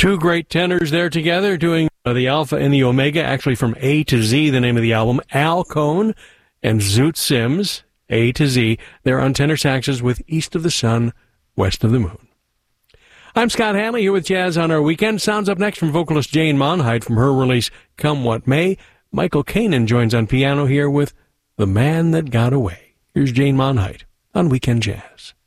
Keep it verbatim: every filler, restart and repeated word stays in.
Two great tenors there together doing uh, the Alpha and the Omega, actually from A to Z, the name of the album. Al Cohn and Zoot Sims, A to Z. They're on tenor saxes with East of the Sun, West of the Moon. I'm Scott Hanley here with Jazz on Our Weekend. Sounds up next from vocalist Jane Monheit from her release, Come What May. Michael Kanan joins on piano here with The Man That Got Away. Here's Jane Monheit on Weekend Jazz.